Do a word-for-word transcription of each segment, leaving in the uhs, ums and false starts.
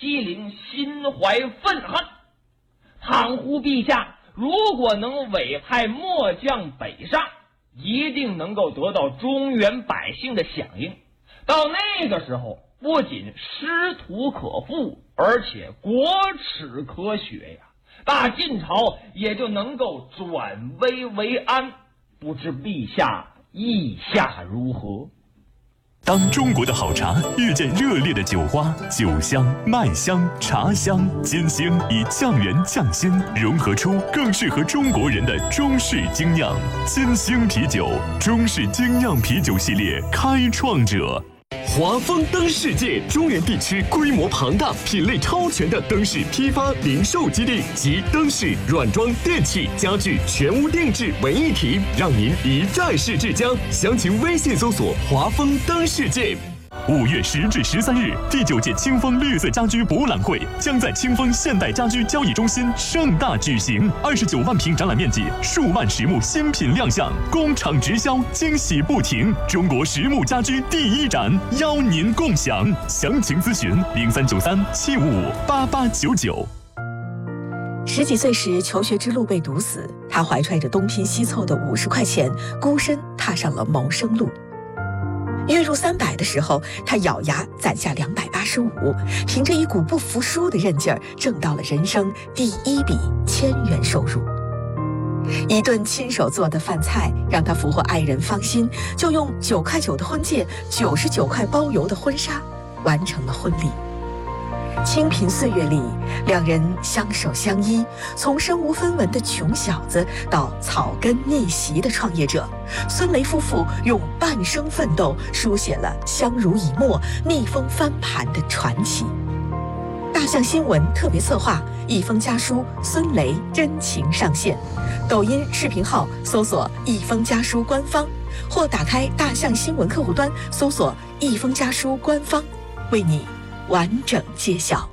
欺凌，心怀愤恨。倘乎陛下如果能委派末将北上，一定能够得到中原百姓的响应。到那个时候，不仅师徒可复，而且国耻可雪呀！大晋朝也就能够转危为安。不知陛下意下如何？ 当中国的好茶遇见热烈的酒花，酒香、麦香、茶香、金星以降元降辛融合出更适合中国人的中式精酿。金星啤酒，中式精酿啤酒系列开创者。 华丰灯世界中原地区规模庞大、品类超全的灯饰批发零售基地及灯饰、软装、电器、家具全屋定制为一体，让您一站式至家。详情微信搜索“华丰灯世界”。 五月十至十三日，第九届清风绿色家居博览会将在清风现代家居交易中心盛大举行。二十九万平展览面积，数万实木新品亮相，工厂直销，惊喜不停。中国实木家居第一展，邀您共享。详情咨询零三九三七五五八八九九。 十几岁时，求学之路被堵死，他怀揣着东拼西凑的五十块钱，孤身踏上了谋生路。月入三百的时候，他咬牙攒下两百八十五，凭着一股不服输的韧劲儿，挣到了人生第一笔千元收入。一顿亲手做的饭菜让他俘获爱人芳心，就用九块九的婚戒、九十九块包邮的婚纱，完成了婚礼。清贫岁月里，两人相守相依，从身无分文的穷小子到草根逆袭的创业者，孙雷夫妇用半生奋斗书写了相濡以沫、逆风翻盘的传奇。大象新闻特别策划，一封家书孙雷真情上线。抖音视频号搜索一封家书官方，或打开大象新闻客户端搜索一封家书官方，为你完整揭晓。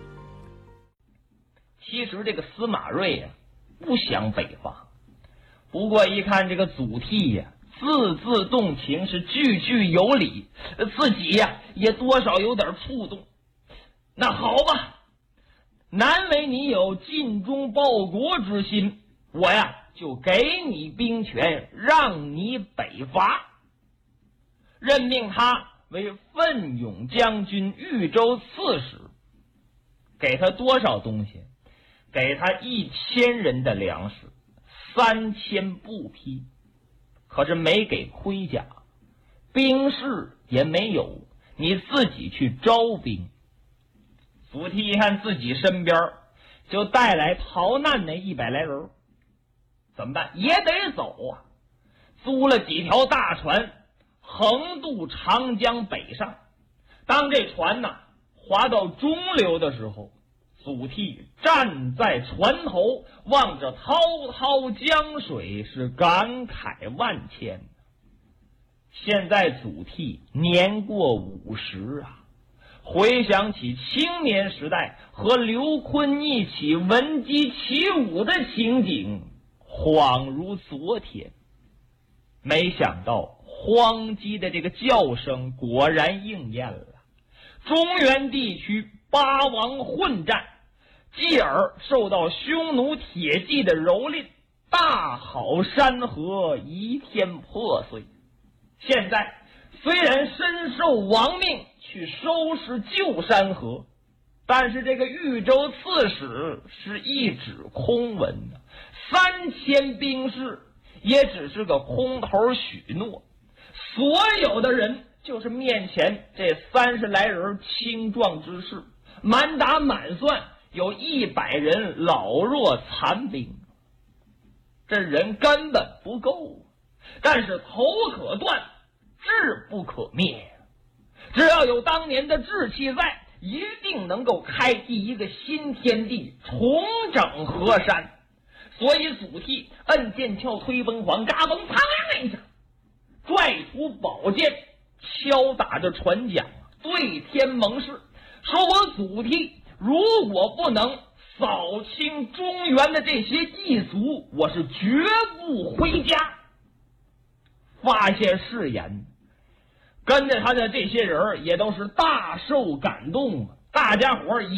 其实这个司马睿呀、啊，不想北伐，不过一看这个祖逖呀、啊，字字动情，是句句有理，自己呀、啊、也多少有点触动。那好吧，难为你有尽忠报国之心，我呀就给你兵权，让你北伐，任命他为奋勇将军、豫州刺史，给他多少东西？给他一千人的粮食，三千布匹，可是没给盔甲，兵士也没有，你自己去招兵。祖逖一看自己身边就带来逃难那一百来人，怎么办？也得走啊！租了几条大船，横渡长江北上。当这船呢划到中流的时候，祖逖站在船头，望着滔滔江水，是感慨万千。现在祖逖年过五十啊，回想起青年时代和刘琨一起闻鸡起舞的情景，恍如昨天。没想到荒鸡的这个叫声果然应验了，中原地区八王混战，继而受到匈奴铁骑的蹂躏，大好山河一片破碎。现在虽然身受亡命去收拾旧山河，但是这个豫州刺史是一纸空文，三千兵士也只是个空头许诺。所有的人就是面前这三十来人青壮之士，满打满算有一百人老弱残兵，这人根本不够。但是头可断，志不可灭，只要有当年的志气在，一定能够开辟一个新天地，重整河山。所以祖逖摁剑鞘推崩环，嘎嘣砰啷一下，拽出宝剑，敲打着船桨，对天盟誓，说我祖逖如果不能扫清中原的这些异族，我是绝不回家。发现誓言，跟着他的这些人也都是大受感动，大家伙儿